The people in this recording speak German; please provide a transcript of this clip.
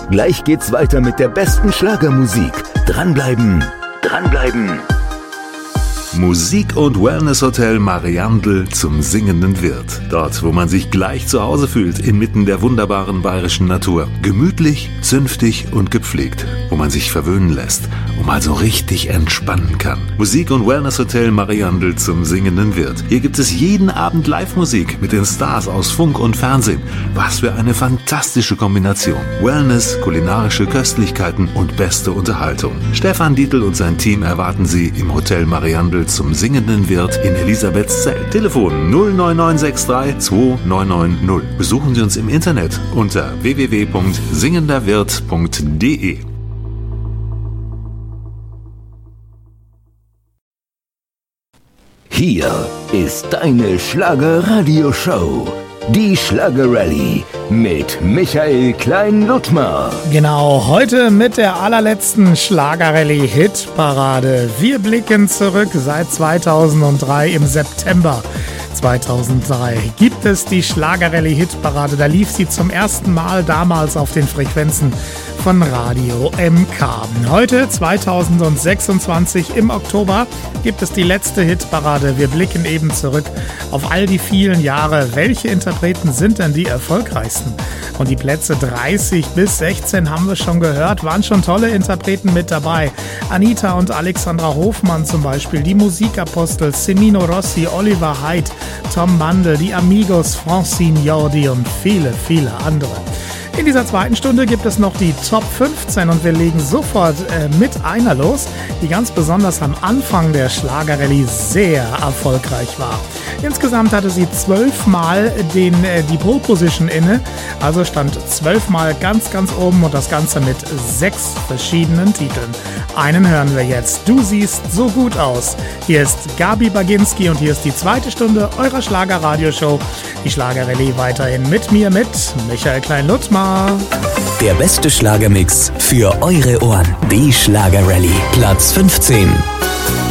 Gleich geht's weiter mit der besten Schlagermusik. Dranbleiben, dranbleiben. Musik- und Wellness-Hotel Mariandel zum singenden Wirt. Dort, wo man sich gleich zu Hause fühlt, inmitten der wunderbaren bayerischen Natur. Gemütlich, zünftig und gepflegt, wo man sich verwöhnen lässt und mal so richtig entspannen kann. Musik- und Wellness-Hotel Mariandel zum singenden Wirt. Hier gibt es jeden Abend Live-Musik mit den Stars aus Funk und Fernsehen. Was für eine fantastische Kombination. Wellness, kulinarische Köstlichkeiten und beste Unterhaltung. Stefan Dietl und sein Team erwarten Sie im Hotel Mariandel zum singenden Wirt in Elisabethzell. Telefon 09963 2990. Besuchen Sie uns im Internet unter www.singenderwirt.de. Hier ist deine Schlager-Radio-Show. Die Schlager-Rallye mit Michael Klein-Ludtmer. Genau, heute mit der allerletzten Schlager-Rallye-Hitparade. Wir blicken zurück seit 2003 im September. 2003 gibt es die Schlager-Rallye-Hitparade. Da lief sie zum ersten Mal damals auf den Frequenzen von Radio MK. Heute, 2026 im Oktober, gibt es die letzte Hitparade. Wir blicken eben zurück auf all die vielen Jahre. Welche Interpreten sind denn die erfolgreichsten? Und die Plätze 30 bis 16 haben wir schon gehört, waren schon tolle Interpreten mit dabei. Anita und Alexandra Hofmann zum Beispiel, die Musikapostel, Semino Rossi, Oliver Heidt, Tom Mandl, die Amigos, Francine Jordi und viele, viele andere. In dieser zweiten Stunde gibt es noch die Top 15 und wir legen sofort mit einer los, die ganz besonders am Anfang der Schlager-Rallye sehr erfolgreich war. Insgesamt hatte sie 12 Mal die Pole Position inne, also stand 12 Mal ganz, ganz oben und das Ganze mit 6 verschiedenen Titeln. Einen hören wir jetzt. Du siehst so gut aus. Hier ist Gabi Baginski und hier ist die zweite Stunde eurer Schlager-Radio-Show. Die Schlager-Rallye weiterhin mit mir, mit Michael Klein-Ludtmer. Der beste Schlagermix für eure Ohren. Die Schlager-Rallye. Platz 15.